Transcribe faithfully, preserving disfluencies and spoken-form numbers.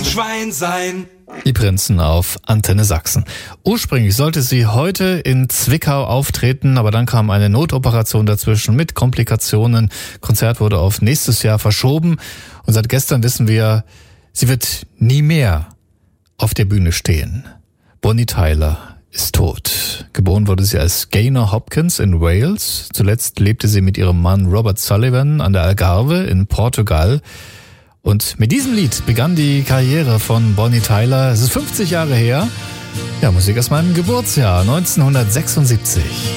kein Schwein sein. Die Prinzen auf Antenne Sachsen. Ursprünglich sollte sie heute in Zwickau auftreten, aber dann kam eine Notoperation dazwischen mit Komplikationen. Konzert wurde auf nächstes Jahr verschoben und seit gestern wissen wir, sie wird nie mehr auf der Bühne stehen. Bonnie Tyler ist tot. Geboren wurde sie als Gaynor Hopkins in Wales. Zuletzt lebte sie mit ihrem Mann Robert Sullivan an der Algarve in Portugal. Und mit diesem Lied begann die Karriere von Bonnie Tyler. Es ist fünfzig Jahre her. Ja, Musik aus meinem Geburtsjahr, neunzehnhundertsechsundsiebzig.